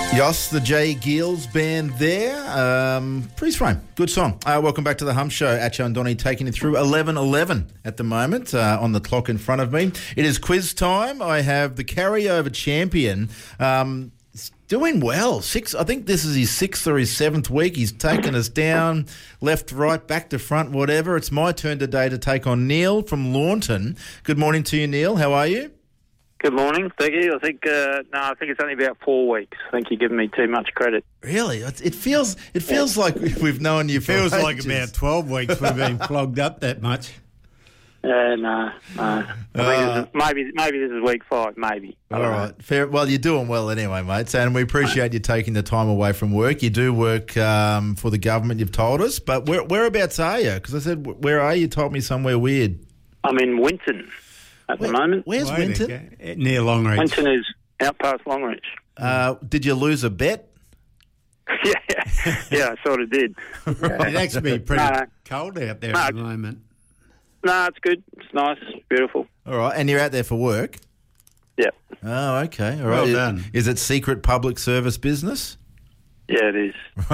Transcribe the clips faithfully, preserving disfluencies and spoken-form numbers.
Yoss, the Jay Giels band there. Um, Freeze Frame, good song. Uh, welcome back to the Hum Show. Acho and Donnie taking you through eleven eleven at the moment uh, on the clock in front of me. It is quiz time. I have the carryover champion. Um, he's doing well. Six. I think this is his sixth or his seventh week. He's taken us down, left, right, back to front, whatever. It's my turn today to take on Neil from Launton. Good morning to you, Neil. How are you? Good morning, thank you. I think uh, no, I think it's only about four weeks. I think you're giving me too much credit. Really, it feels it feels yeah. like we've known you for feels ages. like about twelve weeks we've been flogged up that much. Uh, no, no. I think Uh, this is, maybe maybe this is week five, maybe. I All don't right, fair. Well, you're doing well anyway, mate. And we appreciate you taking the time away from work. You do work um, for the government, you've told us. But where, whereabouts are you? Because I said, where are you? You told me somewhere weird. know. I'm in Winton at Where, the moment. Where's Way to Winton? go. Near Longreach. Winton is out past Longreach. Uh, did you lose a bet? yeah, yeah, I sort of did. It'd actually be pretty No. cold out there No. at the moment. No, it's good. It's nice. It's beautiful. All right, and you're out there for work? Yeah, Oh, okay. All right. Well Is- done. Is it secret public service business? yeah, it is.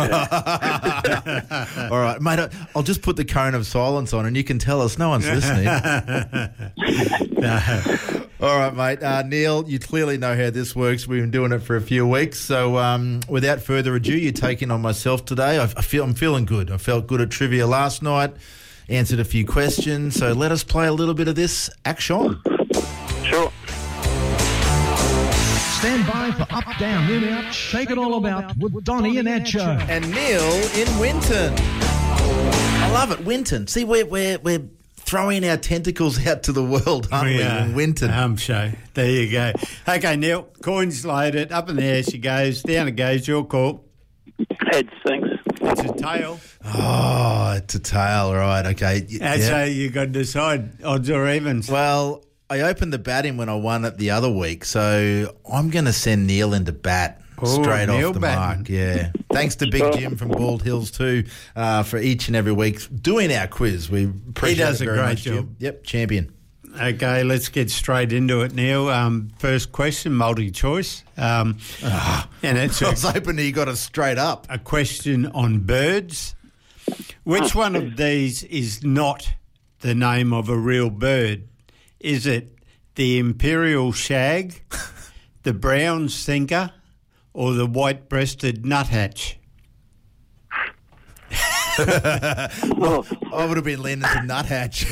All right, mate, I- I'll just put the cone of silence on and you can tell us no one's listening. All right, mate. Uh, Neil, you clearly know how this works. We've been doing it for a few weeks. So um, without further ado, you're taking on myself today. I, I feel I'm feeling good. I felt good at trivia last night, answered a few questions. So let us play a little bit of this action. Sure. Stand by for Up, Down, In, Out, Shake It All About with Donnie and Acho. And Neil in Winton. I love it, Winton. See, we're, we're, we're throwing our tentacles out to the world, aren't we, are. in Winton? Hum show. There you go. Okay, Neil, coins loaded. Up in the air she goes. Down it goes. Your call. Heads, thanks. It's a tail. Oh, it's a tail, right, okay. Y- That's yeah. how you got to decide odds or evens. Well, I opened the batting when I won it the other week, so I'm going to send Neil into bat Oh, straight Neil off the batting. mark. Yeah. Thanks to Big Jim from Bald Hills too uh, for each and every week doing our quiz. We appreciate does it a very great much, job. Jim. Yep, champion. Okay, let's get straight into it, Neil. Um, first question, multi-choice. Um, and it's I a, was hoping you got us straight up. a question on birds. Which one of these is not the name of a real bird? Is it the imperial shag, the brown sinker, or the white-breasted nuthatch? Oh, I would have been leaning to nuthatch.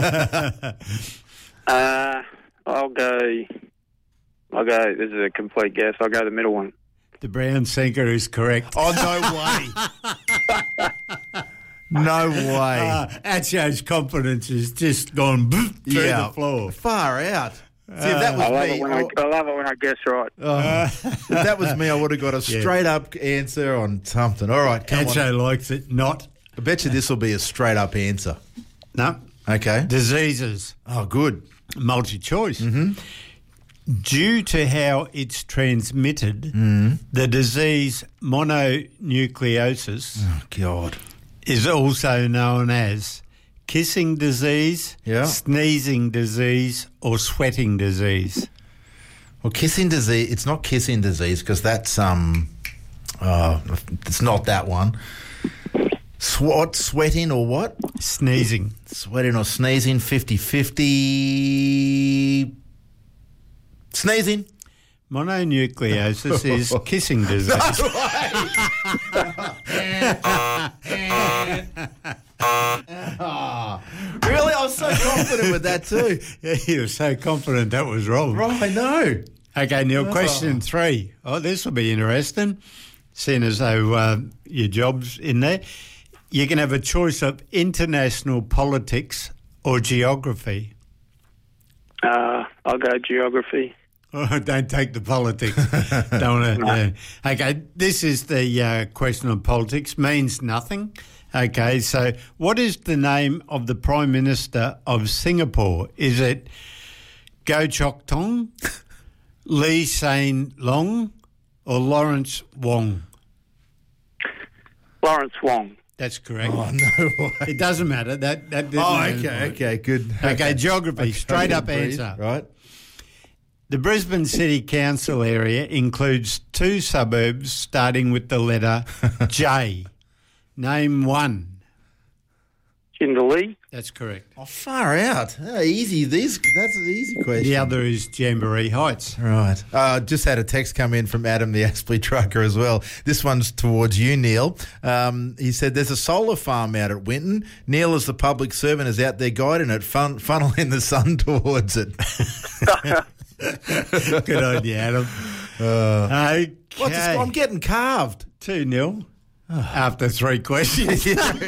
uh, I'll go. I'll go. This is a complete guess. I'll go the middle one. The brown sinker is correct. Oh, no way. No way. Uh, Acho's confidence has just gone through Yeah. the floor. Far out. See, if that was I love me, it when I- I, I love it when I guess right. oh, if that was me, I would have got a straight up answer on something. All right, come on. Acho likes it not. I bet you this will be a straight up answer. No. Okay. Diseases. Oh, good. Multi-choice. Mm-hmm. Due to how it's transmitted, Mm. the disease mononucleosis Oh, God. is also known as kissing disease, Yeah. sneezing disease, or sweating disease. Well, kissing disease, it's not kissing disease because that's, um, uh, it's not that one. Swat, sweating or what? Sneezing. Sweating or sneezing, fifty-fifty. Sneezing. Mononucleosis is kissing disease. Really? I was so confident with that too. You were so confident that was wrong. Right, I know. Okay, Neil, question three. Oh, this will be interesting, seeing as though uh, your job's in there. You can have a choice of international politics or geography. Uh, I'll go geography. Oh, don't take the politics. Don't want to. Yeah. Okay, this is the uh, question on politics. Means nothing. Okay, so what is the name of the Prime Minister of Singapore? Is it Goh Chok Tong, Lee Hsien Loong, or Lawrence Wong? Lawrence Wong. That's correct. Oh, no way. It doesn't matter. That that. Oh, didn't okay, matter. okay, good. Okay, geography. Straight up breathe, answer. Right. The Brisbane City Council area includes two suburbs starting with the letter J. Name one. Jindalee. That's correct. Oh, far out. Oh, easy. These. That's an easy question. The other is Jamboree Heights. Right. Uh, just had a text come in from Adam, the Aspley trucker, as well. This one's towards you, Neil. Um, he said there's a solar farm out at Winton. Neil, as the public servant, is out there guiding it, fun, funneling the sun towards it. Good on you, Adam. Uh, Okay. what's this? I'm getting carved. two nil after three questions.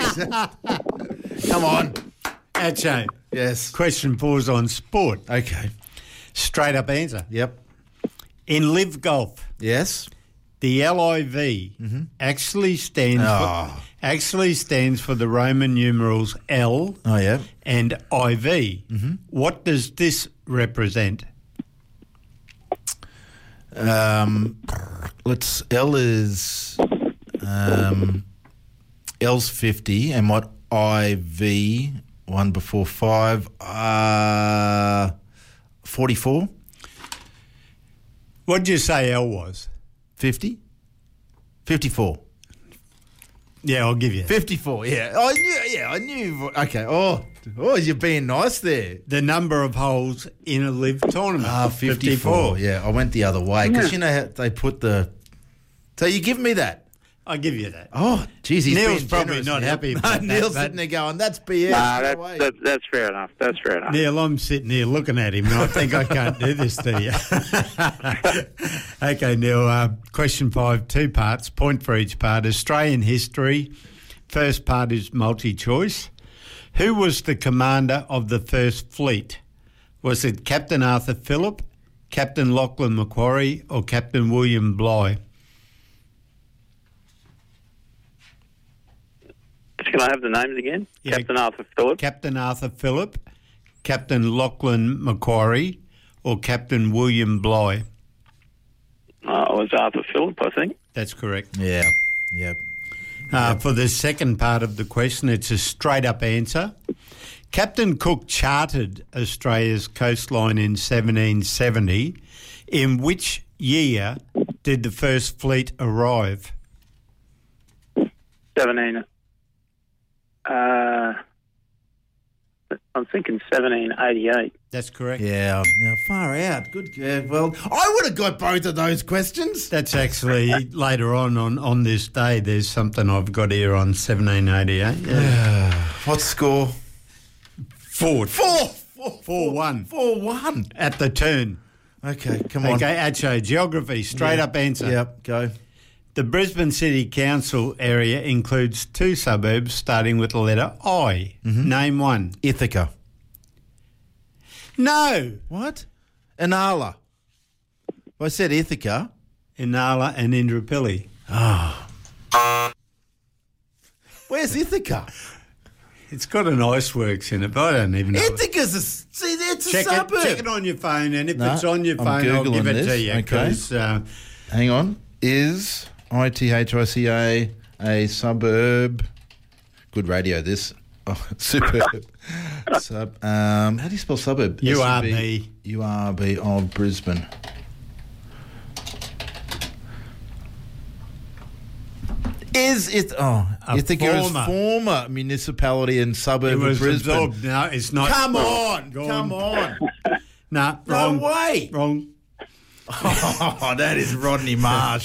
Come on. Acho. Yes. Question four's on sport. Okay. Straight up answer. Yep. In Live Golf, Yes. the L I V actually stands Oh. for, actually stands for the Roman numerals L Oh, yeah. and I V. What does this represent? Um, let's. L is. Um, L's fifty, and what I V, one before five, uh, forty-four? What did you say L was? fifty? fifty-four. Yeah, I'll give you that. fifty-four, yeah. I knew, yeah, I knew. Okay. Oh, oh, you're being nice there. The number of holes in a Live tournament. Ah, fifty-four. Yeah, I went the other way because you know how they put the. So you give me that. I'll give you that. Oh, geez, he's Neil's being probably generous not now. happy No, about that, Neil's but- sitting there going, "That's B S." Nah, Get that, away. that, that's fair enough. That's fair enough. Neil, I'm sitting here looking at him and I think I can't do this to you. Okay, Neil, uh, question five, two parts, point for each part. Australian history. First part is multi-choice. Who was the commander of the First Fleet? Was it Captain Arthur Phillip, Captain Lachlan Macquarie or Captain William Bligh? Can I have the names again? Yeah. Captain Arthur Phillip. Captain Arthur Phillip, Captain Lachlan Macquarie or Captain William Bligh? Uh, it was Arthur Phillip, I think. That's correct. Yeah. Yep. Uh, for the second part of the question, it's a straight-up answer. Captain Cook charted Australia's coastline in seventeen seventy. In which year did the first fleet arrive? seventeen. Uh, I'm thinking seventeen eighty-eight. That's correct. Yeah. Now, far out. Good. Yeah, well, I would have got both of those questions. That's actually later on, on on this day. There's something I've got here on seventeen eighty-eight. Yeah. What score? Four. Four. Four. Four one. Four one. At the turn. Okay, come on. Okay, Acho, geography, straight Yeah. up answer. Yep, go. The Brisbane City Council area includes two suburbs starting with the letter I. Name one. Ithaca. No. What? Inala. I said Ithaca. Inala and Indooroopilly. Where's Ithaca? It's got an iceworks in it, but I don't even know. Ithaca's a, see, it's a check, suburb. it, check it on your phone, and if No, it's on your I'm phone, I'll Googling give it this. to you. Okay. 'cause, uh, Hang on. Is I T H I C A a suburb? Good radio, this. Oh, superb. Sub, um, how do you spell suburb? U S R U B B. U R B of Brisbane. Is it? Oh, A Ithaca is former. former municipality and it suburb was of Brisbane. absorbed. No, it's not. Come on, Go come on. Nah, No wrong. way. Wrong. Oh, that is Rodney Marsh.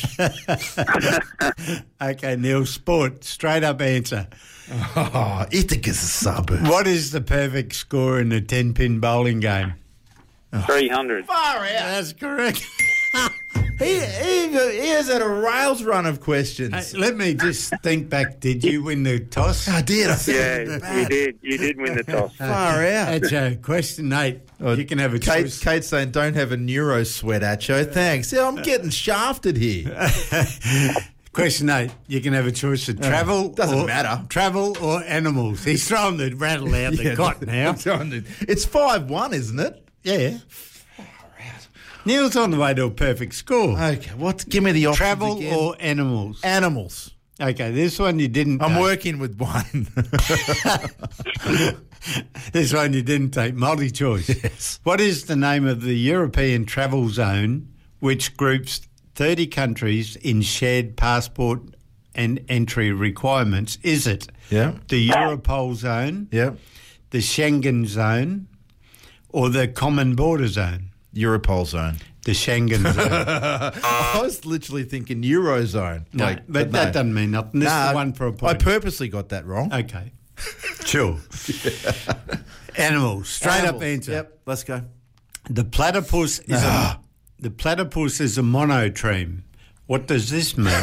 Okay, Neil, sport, straight up answer. Oh, Ithaca's a suburb. What is the perfect score in a ten-pin bowling game? three hundred. Far out. That's correct. He, he, he has had a rails run of questions. Hey, let me just think back. Did you win the toss? I did. I Yeah, said you bad. did. You did win the toss. Far out. Acho, question eight. Oh, you can have a Kate, choice. Kate's saying, don't have a neuro sweat, Acho. Thanks. Yeah, I'm getting shafted here. Question eight. You can have a choice of travel. doesn't or, matter. Travel or animals. He's throwing the rattle out the Yeah, cot now. it's on- It's five one, isn't it? Yeah. Neil's on the way to a perfect score. Okay, what? Give me the options Travel again. or animals? Animals. Okay, this one you didn't. I'm know. working with one. This one you didn't take, multi-choice. Yes. What is the name of the European travel zone which groups thirty countries in shared passport and entry requirements? Is it Yeah. the Europol zone, Yeah. the Schengen zone, or the Common Border Zone? Europol zone. The Schengen zone. I was literally thinking Eurozone. No, Like, but that no. doesn't mean nothing. This is Nah, the one for a I point. purposely got that wrong. Okay. Sure. Animals. Straight up Animals. answer. Yep, let's go. The platypus is a the platypus is a monotreme. What does this mean?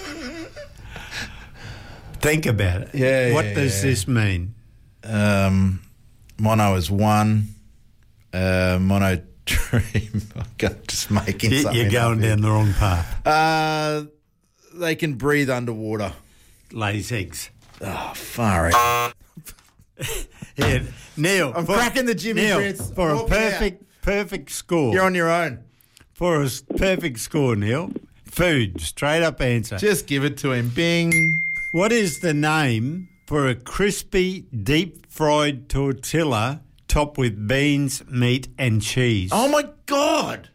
Think about it. Yeah, What yeah, does yeah. this mean? Um, mono is one. Uh, mono dream. I'm just making You- something You're going up here. down the wrong path. Uh, they can breathe underwater. Lays eggs. Oh, far out. Yeah, Neil. I'm for- cracking the Jimmy Neil, Grits. for a Walk me out. perfect perfect score. You're on your own. For a s- perfect score, Neil. Food. Straight up answer. Just give it to him. Bing. What is the name for a crispy, deep-fried tortilla topped with beans, meat, and cheese? Oh, my God.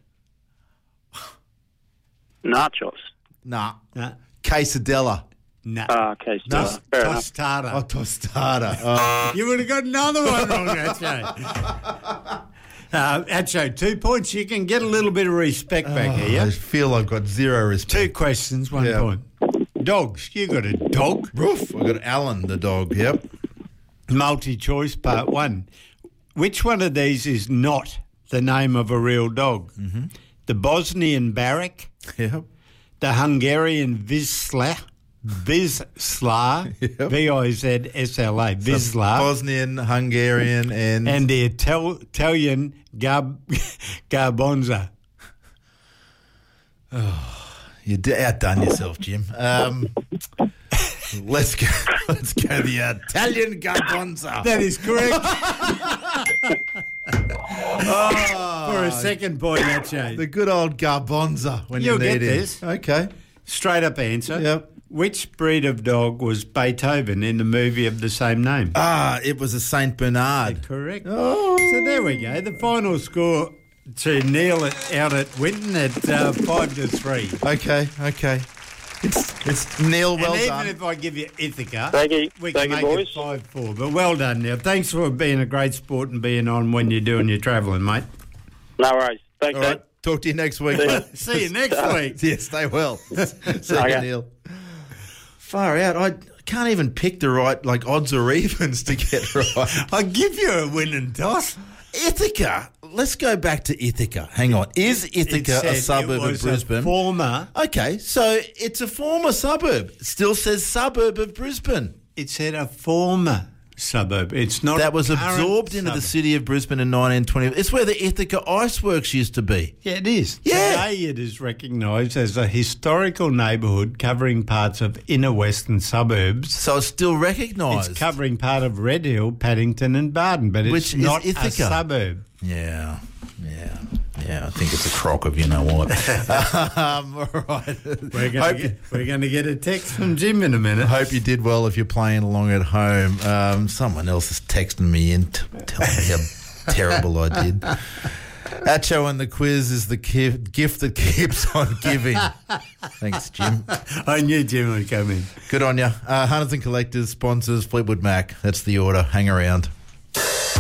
Nachos. Nah. No. Quesadilla. No. Ah, okay. So, Tos- fair enough. tostada. Oh, tostada. Oh. You would have got another one wrong, Acho. Uh, Acho, two points. You can get a little bit of respect back I here. feel I've got zero respect. Two questions, one Yeah. point. Dogs. You got a dog. Roof. I got Alan the dog. Yep. Multi-choice, part one. Which one of these is not the name of a real dog? Mm-hmm. The Bosnian Barak, Yep. the Hungarian Vizsla, Vizsla, Yep. V I Z S L A, Vizsla, Bosnian, Hungarian, and, and the Ital- Italian Gab- Garbonza. you d- outdone yourself, Jim. Um, let's go. Let's go. The Italian Garbonza. That is correct. For a second point, Acho. The good old Garbonza. When You'll you need get him. this. Okay. Straight up answer. Yep. Which breed of dog was Beethoven in the movie of the same name? Ah, it was a Saint Bernard. Correct. Oh. So there we go. The final score to Neil at, out at Winton at uh, five to three. Okay. Okay. It's it's Neil. Well and even done. if I give you Ithaca, Thank you. we can Thank you, make boys. it five four. But well done, Neil. Thanks for being a great sport and being on when you're doing your travelling, mate. No worries. Thanks, All Dad. right. Talk to you next week. See ya. mate. See you next week. Yeah. Stay well. See you, Okay. Neil. Far out. I can't even pick the right like odds or evens to get right. I'll give you a winning toss. Ithaca. Let's go back to Ithaca. Hang on. Is It Ithaca said a suburb it of was Brisbane? A former. Okay, so it's a former suburb. It still says suburb of Brisbane. It said a former suburb. It's not That a was current absorbed into the suburb. city of Brisbane in nineteen twenty. It's where the Ithaca Iceworks used to be. Yeah, it is. Yeah. Today it is recognised as a historical neighbourhood covering parts of inner western suburbs. So it's still recognised. It's covering part of Red Hill, Paddington and Barton, but it's Which is not Ithaca. a suburb. Yeah, yeah, yeah. I think it's a crock of you know what. um, all right. We're going Hope to you- get, we're going to get a text from Jim in a minute. I hope you did well if you're playing along at home. Um, someone else is texting me in t- telling me how terrible I did. Acho and the quiz is the ki- gift that keeps on giving. Thanks, Jim. I knew Jim would come in. Good on you. Uh, Hunters and Collectors sponsors Fleetwood Mac. That's the order. Hang around.